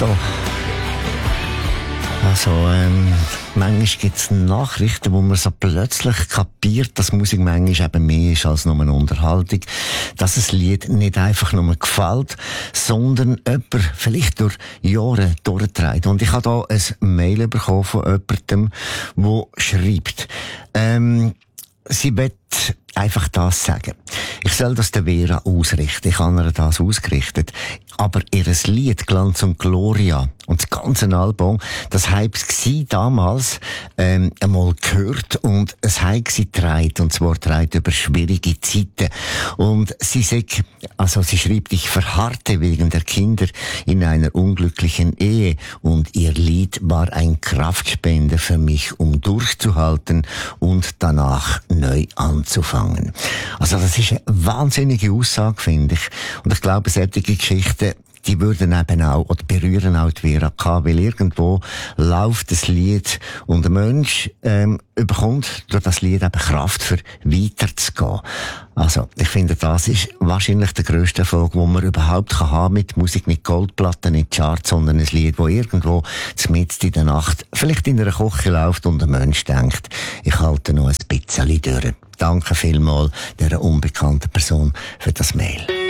Da. Also, manchmal gibt es Nachrichten, wo man so plötzlich kapiert, dass Musik manchmal eben mehr ist als nur eine Unterhaltung. Dass ein Lied nicht einfach nur gefällt, sondern jemand vielleicht durch Jahre durchträgt. Und ich habe hier ein Mail bekommen von jemandem, der schreibt, sie will einfach das sagen. Ich soll das der Vera ausrichten. Ich habe ihr das ausgerichtet. Aber ihr Lied Glanz und Gloria und das ganze Album, das habe ich damals einmal gehört und es habe sie getragen, und zwar getragen über schwierige Zeiten. Und sie sagt, also sie schreibt, ich verharrte wegen der Kinder in einer unglücklichen Ehe und ihr Lied war ein Kraftspender für mich, um durchzuhalten und danach neu anzufangen. Also das ist eine wahnsinnige Aussage, finde ich. Und ich glaube, solche Geschichten, die würden eben auch, oder berühren auch die Vera K., weil irgendwo läuft das Lied und der Mensch bekommt durch das Lied eben Kraft, für weiterzugehen. Also, ich finde, das ist wahrscheinlich der grösste Erfolg, den man überhaupt haben mit Musik, nicht Goldplatten, nicht Charts, sondern ein Lied, das irgendwo mitten in der Nacht vielleicht in einer Küche läuft und der Mensch denkt, ich halte noch ein bisschen durch. Danke vielmals dieser unbekannten Person für das Mail.